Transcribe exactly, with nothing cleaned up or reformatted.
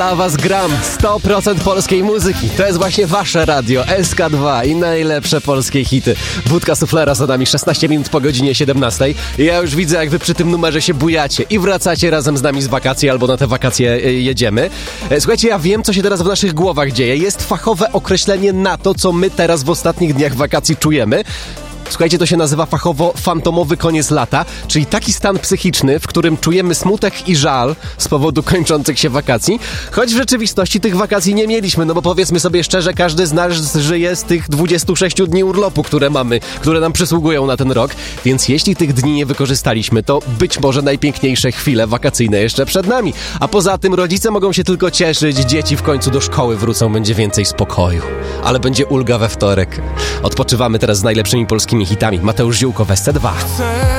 Dla was gram sto procent polskiej muzyki. To jest właśnie wasze radio S K dwa i najlepsze polskie hity. Wódka Suflera za nami, szesnaście minut po godzinie siedemnastej. I ja już widzę, jak wy przy tym numerze się bujacie i wracacie razem z nami z wakacji, albo na te wakacje jedziemy. Słuchajcie, ja wiem, co się teraz w naszych głowach dzieje. Jest fachowe określenie na to, co my teraz w ostatnich dniach wakacji czujemy. Słuchajcie, to się nazywa fachowo fantomowy koniec lata, czyli taki stan psychiczny, w którym czujemy smutek i żal z powodu kończących się wakacji, choć w rzeczywistości tych wakacji nie mieliśmy, no bo powiedzmy sobie szczerze, każdy z nas żyje z tych dwudziestu sześciu dni urlopu, które mamy, które nam przysługują na ten rok, więc jeśli tych dni nie wykorzystaliśmy, to być może najpiękniejsze chwile wakacyjne jeszcze przed nami, a poza tym rodzice mogą się tylko cieszyć, dzieci w końcu do szkoły wrócą, będzie więcej spokoju, ale będzie ulga we wtorek. Odpoczywamy teraz z najlepszymi polskimi hitami. Mateusz Ziółko w S C dwa.